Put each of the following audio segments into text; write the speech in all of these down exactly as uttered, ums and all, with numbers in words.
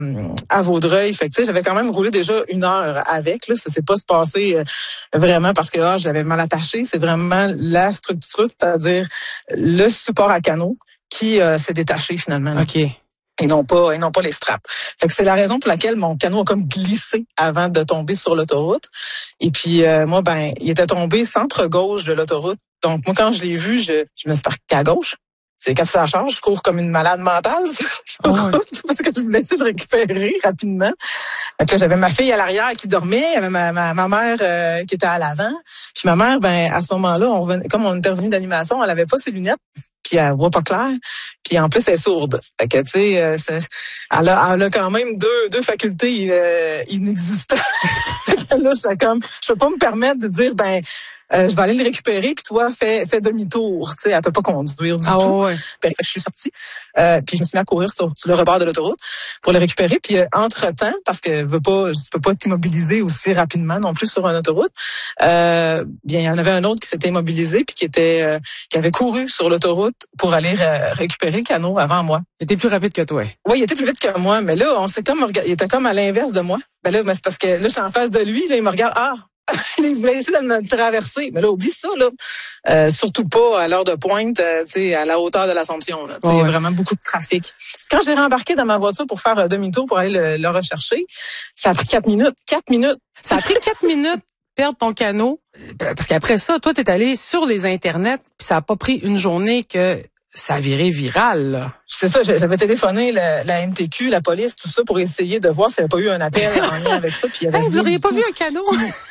à Vaudreuil. Fait que, tu sais, j'avais quand même roulé déjà une heure avec. Là, ça s'est pas se passer euh, vraiment parce que ah, j'avais mal attaché. C'est vraiment la structure, c'est-à-dire le support à canot qui euh, s'est détaché finalement. Là. OK. Et non pas, et non pas les straps. Fait que c'est la raison pour laquelle mon canot a comme glissé avant de tomber sur l'autoroute. Et puis euh, moi, ben, il était tombé centre gauche de l'autoroute. Donc moi, quand je l'ai vu, je, je me suis parqué à gauche. C'est quand tu fais la charge, je cours comme une malade mentale sur Oh, route oui. parce que je voulais essayer de récupérer rapidement. Fait que là, j'avais ma fille à l'arrière qui dormait, il y avait ma, ma, ma mère euh, qui était à l'avant. Puis ma mère, ben à ce moment-là, on revenait, comme on était revenu d'animation, elle avait pas ses lunettes, puis elle voit pas clair. Puis en plus, elle est sourde. Fait que tu sais, euh, elle, a, elle a quand même deux, deux facultés euh, inexistantes. Là, j'étais comme, je peux pas me permettre de dire, ben, euh, je vais aller le récupérer, puis toi, fais, fais demi-tour. Tu sais, elle peut pas conduire du Ah, tout. ouais. Fait que je suis sortie, euh, puis je me suis mis à courir sur, sur le rebord de l'autoroute pour le récupérer. Puis euh, entre-temps, parce que je veux pas, je peux pas t'immobiliser aussi rapidement non plus sur une autoroute, euh, bien, il y en avait un autre qui s'était immobilisé puis qui était, euh, qui avait couru sur l'autoroute pour aller ré- récupérer le canot avant moi. Il était plus rapide que toi. Oui, il était plus vite que moi, mais là, on s'est comme, rega- il était comme à l'inverse de moi. Ben là, mais c'est parce que là, je suis en face de lui, là, il me regarde, ah, il voulait essayer de me traverser. Mais là, oublie ça, là. Euh, surtout pas à l'heure de pointe, euh, tu sais, à la hauteur de l'Assomption, là. Tu sais, Ouais. il y a vraiment beaucoup de trafic. Quand j'ai rembarqué dans ma voiture pour faire un demi-tour pour aller le, le rechercher, ça a pris quatre minutes. Quatre minutes. Ça a pris quatre minutes perdre ton canot. Parce qu'après ça, toi, t'es allé sur les internets, puis ça a pas pris une journée que ça a viré viral, là. C'est ça, j'avais téléphoné la, la M T Q, la police, tout ça pour essayer de voir s'il n'y avait pas eu un appel en lien avec ça. Puis il y avait Hey, vous rien auriez du pas tout. vu un canot?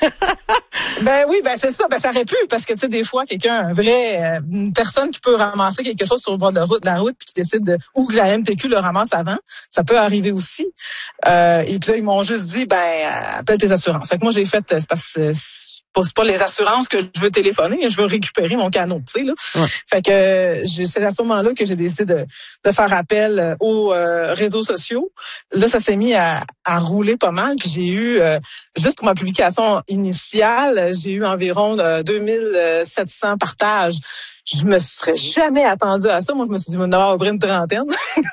Ben oui, ben c'est ça, ben ça aurait pu parce que tu sais des fois quelqu'un un vrai euh, une personne qui peut ramasser quelque chose sur le bord de la route, de la route puis qui décide de ou que la M T Q le ramasse avant, ça peut arriver aussi. Euh, et puis là ils m'ont juste dit ben appelle tes assurances. Fait que moi j'ai fait c'est parce que c'est pas, c'est pas les assurances que je veux téléphoner, je veux récupérer mon canot, tu sais là. Ouais. Fait que j'ai, c'est à ce moment-là que j'ai décidé de, de faire appel aux euh, réseaux sociaux. Là ça s'est mis à, à rouler pas mal puis j'ai eu euh, juste pour ma publication initiale, j'ai eu environ euh, deux mille sept cents partages. Je me serais jamais attendue à ça. Moi, je me suis dit, on va avoir une trentaine.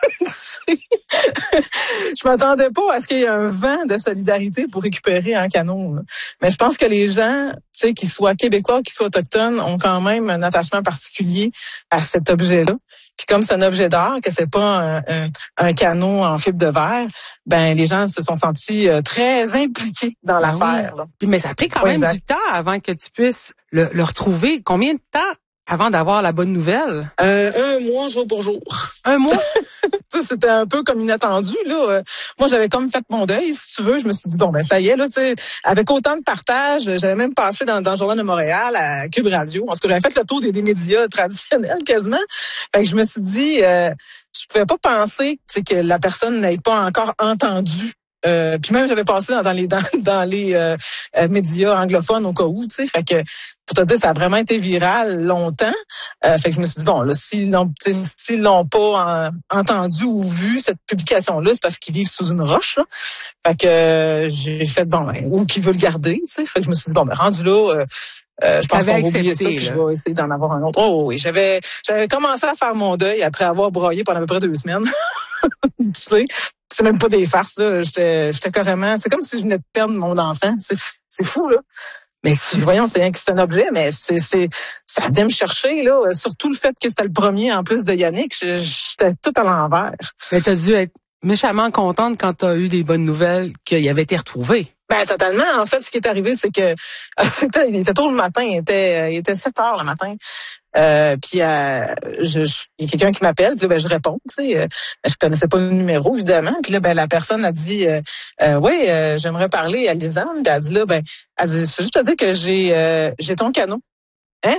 Je m'attendais pas à ce qu'il y ait un vent de solidarité pour récupérer un canot. Là. Mais je pense que les gens, tu sais, qu'ils soient québécois, qu'ils soient autochtones, ont quand même un attachement particulier à cet objet-là. Puis comme c'est un objet d'art, que c'est pas un, un, un canot en fibre de verre, ben les gens se sont sentis euh, très impliqués dans Ben l'affaire. oui. Là. Puis, mais ça a pris quand Oui, même exact. du temps avant que tu puisses le, le retrouver. Combien de temps avant d'avoir la bonne nouvelle? Euh, un mois jour pour jour. Un mois? Tu sais, c'était un peu comme inattendu là. Euh, moi, j'avais comme fait mon deuil, si tu veux. Je me suis dit bon ben ça y est là, tu sais, avec autant de partage, j'avais même passé dans, dans le Journal de Montréal à Cube Radio. Parce que j'avais fait le tour des, des médias traditionnels quasiment. Fait que je me suis dit, euh, je pouvais pas penser, tu sais, que la personne n'ait pas encore entendu. Euh, puis même j'avais passé dans, dans les dans, dans les euh, euh, médias anglophones au cas où, tu sais, fait que pour te dire ça a vraiment été viral longtemps. Euh, fait que je me suis dit bon là s'ils l'ont tu sais, s'ils l'ont pas en, entendu ou vu cette publication là, c'est parce qu'ils vivent sous une roche. Là. Fait que euh, j'ai fait bon ben, ou qu'ils veulent le garder, tu sais. Fait que je me suis dit bon ben rendu là euh, Euh, je pense qu'on va oublier ça, puis je vais essayer d'en avoir un autre. Oh oui, j'avais j'avais commencé à faire mon deuil après avoir broyé pendant à peu près deux semaines. Tu sais, c'est même pas des farces là. J'étais j'étais carrément, c'est comme si je venais de perdre mon enfant. C'est c'est fou là. Mais si, voyons, c'est rien que c'est un objet, mais c'est c'est ça venait me chercher là. Surtout le fait que c'était le premier en plus de Yannick, j'étais tout à l'envers. Mais t'as dû être méchamment contente quand t'as eu des bonnes nouvelles qu'il avait été retrouvé. Ben totalement. En fait, ce qui est arrivé, c'est que c'était, il était tôt le matin, il était, il était sept heures le matin. Euh, puis euh, je, je, il y a quelqu'un qui m'appelle, puis là, ben je réponds. Tu sais, euh, je connaissais pas le numéro évidemment. Puis là, ben la personne a dit, euh, euh, oui, euh, j'aimerais parler à Lisanne. Puis elle a dit là, ben, elle dit, je veux juste te dire que j'ai, euh, j'ai ton canot. Hein?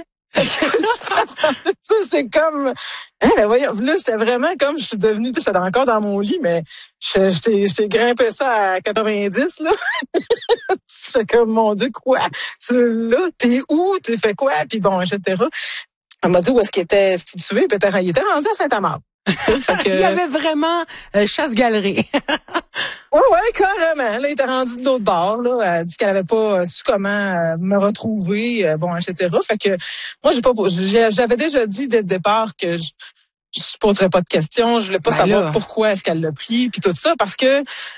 C'est comme hein, ben voyons, là j'étais vraiment comme je suis devenue, j'étais encore dans mon lit, mais je j'étais j'étais grimpé ça à quatre-vingt-dix là. C'est comme mon Dieu quoi, tu là t'es où, t'es fait quoi, puis bon et cetera. Elle m'a dit où est-ce qu'il était situé, puis il était rendu à Saint-Amand. Que... Il y avait vraiment euh, chasse-galerie. Oui, oui, carrément. Là, il était rendu de l'autre bord. Là. Elle a dit qu'elle avait pas su comment euh, me retrouver, euh, bon, et cetera. Fait que moi, j'ai pas, j'avais déjà dit dès le départ que je, je poserais pas de questions, je voulais pas ben savoir là. pourquoi est-ce qu'elle l'a pris, puis tout ça, parce que